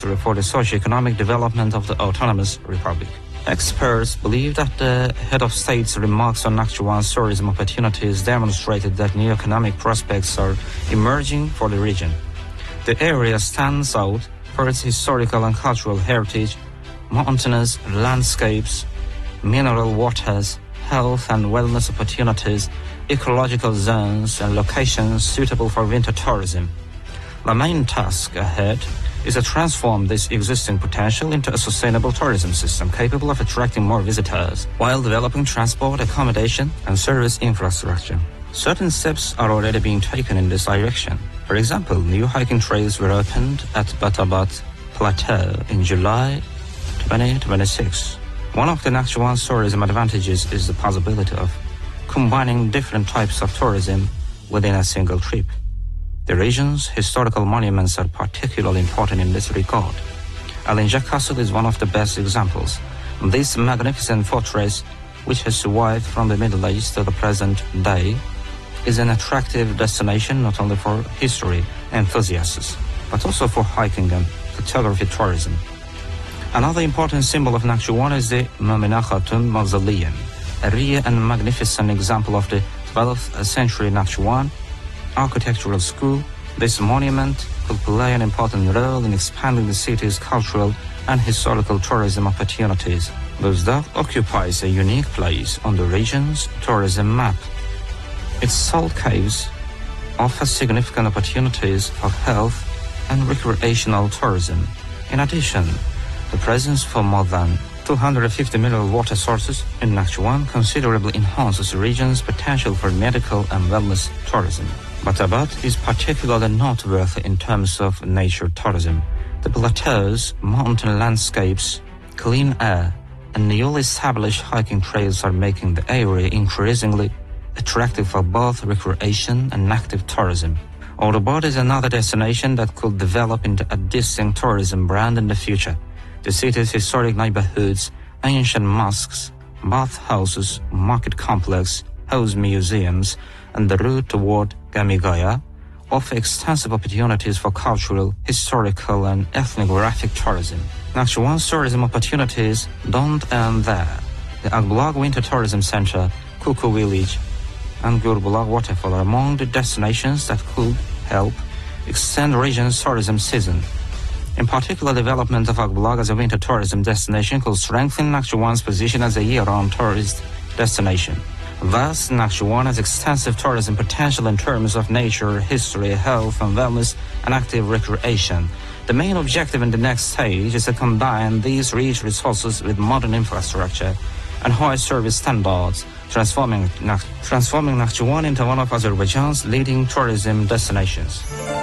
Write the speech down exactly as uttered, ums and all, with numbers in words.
for the socio-economic development of the autonomous republic. Experts believe that the head of state's remarks on Nakhchivan's tourism opportunities demonstrated that new economic prospects are emerging for the region. The area stands out for its historical and cultural heritage, mountainous landscapes, mineral waters, health and wellness opportunities, ecological zones, and locations suitable for winter tourism. The main task ahead is to transform this existing potential into a sustainable tourism system capable of attracting more visitors while developing transport, accommodation, and service infrastructure. Certain steps are already being taken in this direction. For example, new hiking trails were opened at Batabat Plateau in July twenty twenty-six. One of the Nakhchivan's tourism advantages is the possibility of combining different types of tourism within a single trip. The region's historical monuments are particularly important in this regard. Alinja Castle is one of the best examples. This magnificent fortress, which has survived from the Middle Ages to the present day, is an attractive destination not only for history enthusiasts, but also for hiking and photography tourism. Another important symbol of Nakhchivan is the Momina Khatun Mausoleum, a rare and magnificent example of the twelfth century Nakhchivan architectural school. This monument could play an important role in expanding the city's cultural and historical tourism opportunities. Buzdak occupies a unique place on the region's tourism map. Its salt caves offer significant opportunities for health and recreational tourism. In addition, the presence for more than two hundred fifty mineral water sources in Nakhchivan considerably enhances the region's potential for medical and wellness tourism. Batabat is particularly noteworthy in terms of nature tourism. The plateaus, mountain landscapes, clean air, and newly established hiking trails are making the area increasingly attractive for both recreation and active tourism. Aurobad is another destination that could develop into a distinct tourism brand in the future. The city's historic neighborhoods, ancient mosques, bathhouses, market complex, house museums, and the route toward Gamigaya offer extensive opportunities for cultural, historical, and ethnographic tourism. Nakhchivan's tourism opportunities don't end there. The Agbulag Winter Tourism Center, Kuku Village, and Gurbulag Waterfall are among the destinations that could help extend the region's tourism season. In particular, development of Agbulag as a winter tourism destination could strengthen Nakhchivan's position as a year-round tourist destination. Thus, Nakhchivan has extensive tourism potential in terms of nature, history, health and wellness, and active recreation. The main objective in the next stage is to combine these rich resources with modern infrastructure and high service standards, transforming, transforming Nakhchivan into one of Azerbaijan's leading tourism destinations.